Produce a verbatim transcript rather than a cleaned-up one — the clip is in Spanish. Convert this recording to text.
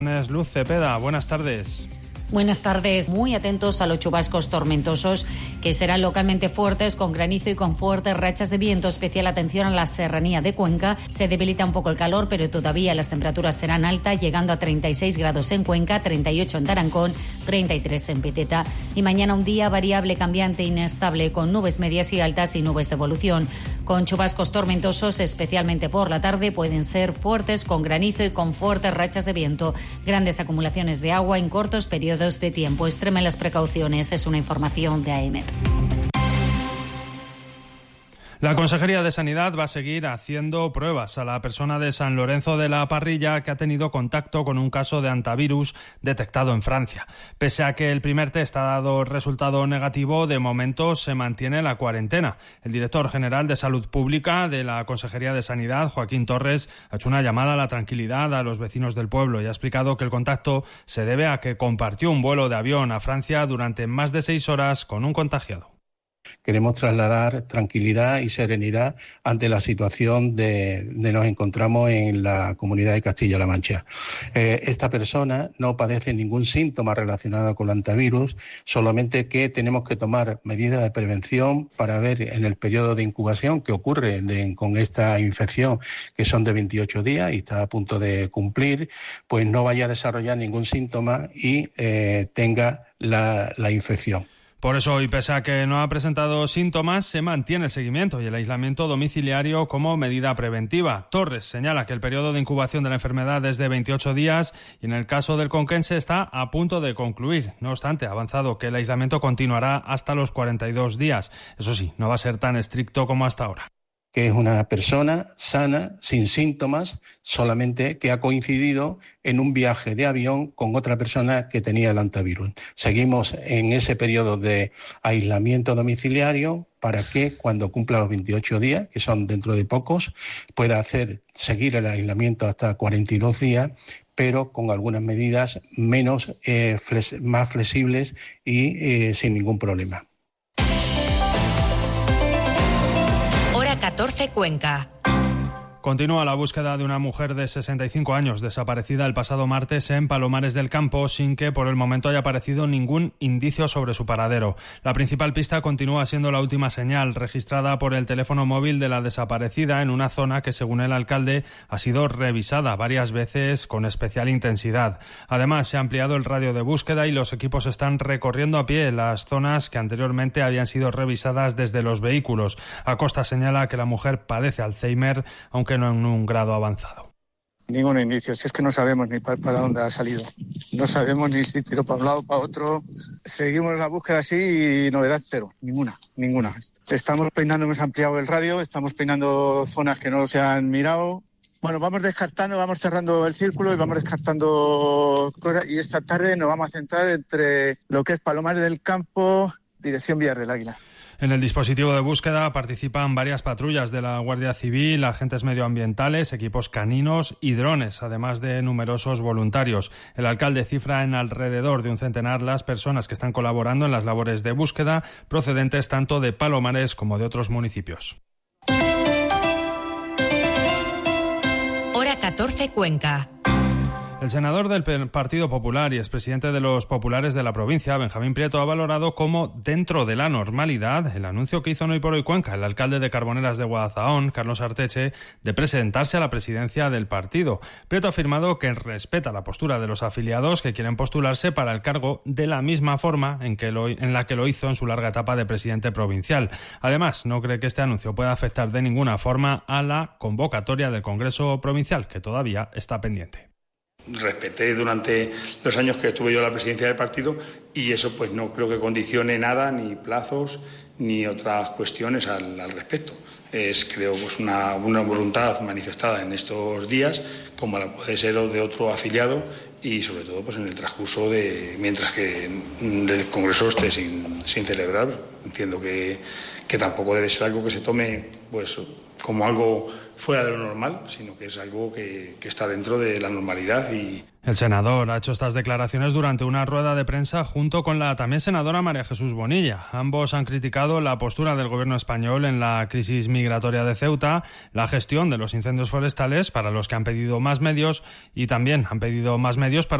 Luz Cepeda, buenas tardes. Buenas tardes. Muy atentos a los chubascos tormentosos que serán localmente fuertes, con granizo y con fuertes rachas de viento. Especial atención a la serranía de Cuenca. Se debilita un poco el calor, pero todavía las temperaturas serán altas, llegando a treinta y seis grados en Cuenca, treinta y ocho en Tarancón, treinta y tres en Peteta. Y mañana un día variable, cambiante, inestable, con nubes medias y altas y nubes de evolución. Con chubascos tormentosos, especialmente por la tarde, pueden ser fuertes, con granizo y con fuertes rachas de viento. Grandes acumulaciones de agua en cortos periodos de tiempo. Extremen las precauciones. Es una información de A E M E T. La Consejería de Sanidad va a seguir haciendo pruebas a la persona de San Lorenzo de la Parrilla que ha tenido contacto con un caso de hantavirus detectado en Francia. Pese a que el primer test ha dado resultado negativo, de momento se mantiene la cuarentena. El director general de Salud Pública de la Consejería de Sanidad, Joaquín Torres, ha hecho una llamada a la tranquilidad a los vecinos del pueblo y ha explicado que el contacto se debe a que compartió un vuelo de avión a Francia durante más de seis horas con un contagiado. Queremos trasladar tranquilidad y serenidad ante la situación de, de nos encontramos en la Comunidad de Castilla-La Mancha. Eh, esta persona no padece ningún síntoma relacionado con el hantavirus, solamente que tenemos que tomar medidas de prevención para ver en el periodo de incubación que ocurre de, con esta infección, que son de veintiocho días y está a punto de cumplir, pues no vaya a desarrollar ningún síntoma y eh, tenga la, la infección. Por eso, y pese a que no ha presentado síntomas, se mantiene el seguimiento y el aislamiento domiciliario como medida preventiva. Torres señala que el periodo de incubación de la enfermedad es de veintiocho días y en el caso del conquense está a punto de concluir. No obstante, ha avanzado que el aislamiento continuará hasta los cuarenta y dos días. Eso sí, no va a ser tan estricto como hasta ahora. Que es una persona sana, sin síntomas, solamente que ha coincidido en un viaje de avión con otra persona que tenía el hantavirus. Seguimos en ese periodo de aislamiento domiciliario para que cuando cumpla los veintiocho días, que son dentro de pocos, pueda hacer seguir el aislamiento hasta cuarenta y dos días, pero con algunas medidas menos eh, flex, más flexibles y eh, sin ningún problema. catorce Cuenca. Continúa la búsqueda de una mujer de sesenta y cinco años desaparecida el pasado martes en Palomares del Campo sin que por el momento haya aparecido ningún indicio sobre su paradero. La principal pista continúa siendo la última señal registrada por el teléfono móvil de la desaparecida en una zona que, según el alcalde, ha sido revisada varias veces con especial intensidad. Además, se ha ampliado el radio de búsqueda y los equipos están recorriendo a pie las zonas que anteriormente habían sido revisadas desde los vehículos. Acosta señala que la mujer padece Alzheimer, aunque que no en un grado avanzado. Ningún indicio, si es que no sabemos ni para, para dónde ha salido. No sabemos ni si tiró para un lado o para otro. Seguimos la búsqueda así y novedad cero, ninguna, ninguna. Estamos peinando, hemos ampliado el radio, estamos peinando zonas que no se han mirado. Bueno, vamos descartando, vamos cerrando el círculo y vamos descartando cosas. Y esta tarde nos vamos a centrar entre lo que es Palomares del Campo, dirección Villar del Águila. En el dispositivo de búsqueda participan varias patrullas de la Guardia Civil, agentes medioambientales, equipos caninos y drones, además de numerosos voluntarios. El alcalde cifra en alrededor de un centenar las personas que están colaborando en las labores de búsqueda, procedentes tanto de Palomares como de otros municipios. Hora catorce Cuenca. El senador del Partido Popular y expresidente de los populares de la provincia, Benjamín Prieto, ha valorado como dentro de la normalidad el anuncio que hizo en Hoy por Hoy Cuenca el alcalde de Carboneras de Guadalzahón, Carlos Arteche, de presentarse a la presidencia del partido. Prieto ha afirmado que respeta la postura de los afiliados que quieren postularse para el cargo de la misma forma en, que lo, en la que lo hizo en su larga etapa de presidente provincial. Además, no cree que este anuncio pueda afectar de ninguna forma a la convocatoria del Congreso Provincial, que todavía está pendiente. Respeté durante los años que estuve yo en la presidencia del partido y eso pues no creo que condicione nada, ni plazos, ni otras cuestiones al, al respecto. Es, creo, pues una, una voluntad manifestada en estos días, como la puede ser de otro afiliado y sobre todo pues en el transcurso de, mientras que el Congreso esté sin, sin celebrar. Entiendo que, que tampoco debe ser algo que se tome pues como algo fuera de lo normal, sino que es algo que, que está dentro de la normalidad y El senador ha hecho estas declaraciones durante una rueda de prensa junto con la también senadora María Jesús Bonilla. Ambos han criticado la postura del gobierno español en la crisis migratoria de Ceuta, la gestión de los incendios forestales, para los que han pedido más medios, y también han pedido más medios para